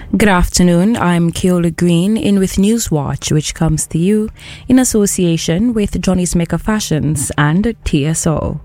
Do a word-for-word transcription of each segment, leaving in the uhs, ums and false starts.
Good afternoon, I'm Keola Green in with Newswatch, which comes to you in association with Johnny's Maker Fashions and T S O.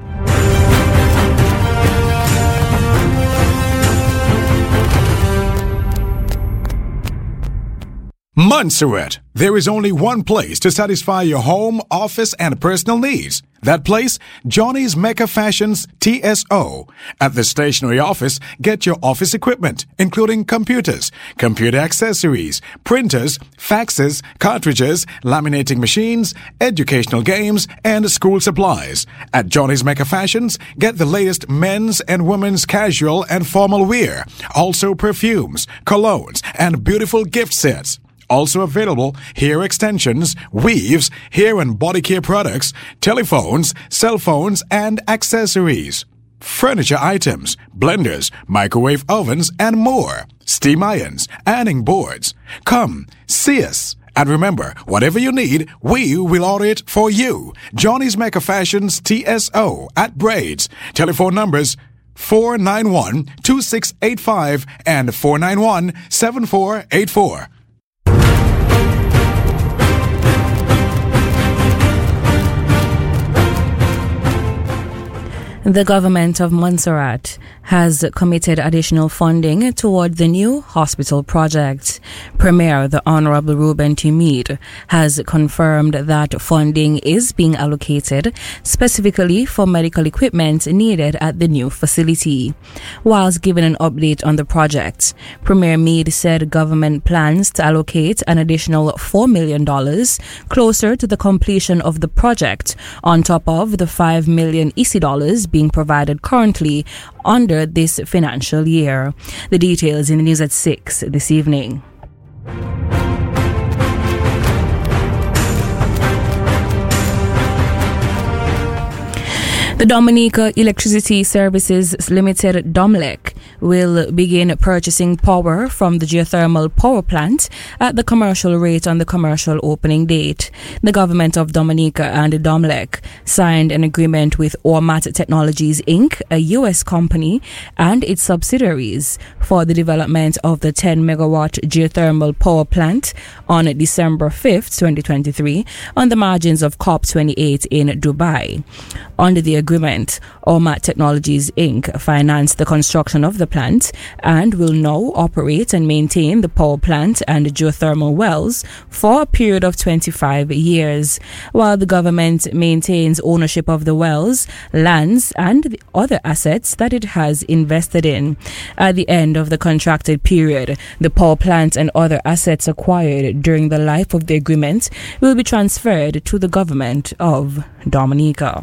Montserrat, there is only one place to satisfy your home, office, and personal needs. That place, Johnny's Maker Fashions T S O. At the stationery office, get your office equipment, including computers, computer accessories, printers, faxes, cartridges, laminating machines, educational games, and school supplies. At Johnny's Maker Fashions, get the latest men's and women's casual and formal wear, also perfumes, colognes, and beautiful gift sets. Also available, hair extensions, weaves, hair and body care products, telephones, cell phones, and accessories. Furniture items, blenders, microwave ovens, and more. Steam irons, ironing boards. Come, see us. And remember, whatever you need, we will order it for you. Johnny's Maker Fashions T S O at Braids. Telephone numbers four nine one, two six eight five and four nine one, seven four eight four. The government of Montserrat has committed additional funding toward the new hospital project. Premier, the Honorable Reuben Timid, has confirmed that funding is being allocated specifically for medical equipment needed at the new facility. Whilst giving an update on the project, Premier Meade said government plans to allocate an additional four million dollars closer to the completion of the project, on top of the five million dollars I C I dollars being provided currently under this financial year. The details in the news at six this evening. The Dominica Electricity Services Limited, DOMLEC, will begin purchasing power from the geothermal power plant at the commercial rate on the commercial opening date. The government of Dominica and DOMLEC signed an agreement with Ormat Technologies Incorporated, a U S company, and its subsidiaries for the development of the ten megawatt geothermal power plant on December fifth, twenty twenty-three, on the margins of COP twenty-eight in Dubai. Under the agreement, Ormat Technologies Incorporated financed the construction of the plant and will now operate and maintain the power plant and geothermal wells for a period of twenty-five years, while the government maintains ownership of the wells, lands, and the other assets that it has invested in. At the end of the contracted period, the power plant and other assets acquired during the life of the agreement will be transferred to the government of Dominica.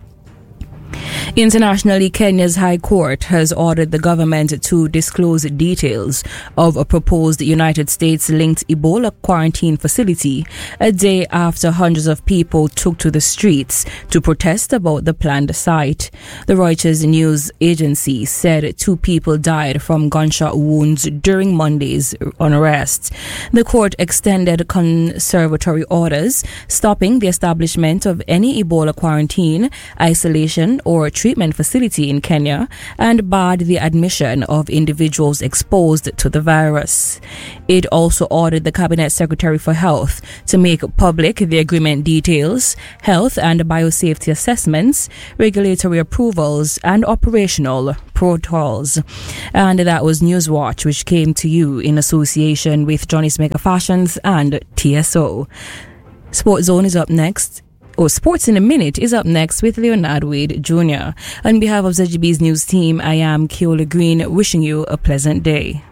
Internationally, Kenya's High Court has ordered the government to disclose details of a proposed United States-linked Ebola quarantine facility a day after hundreds of people took to the streets to protest about the planned site. The Reuters news agency said two people died from gunshot wounds during Monday's unrest. The court extended conservatory orders stopping the establishment of any Ebola quarantine, isolation, or treatment facility in Kenya, and barred the admission of individuals exposed to the virus. It also ordered the Cabinet Secretary for Health to make public the agreement details, health and biosafety assessments, regulatory approvals, and operational protocols. And that was Newswatch, which came to you in association with Johnny's Maker Fashions and T S O. Sports Zone is up next. Or Sports in a Minute is up next with Leonard Wade Junior On behalf of Z G B's news team, I am Keola Green, wishing you a pleasant day.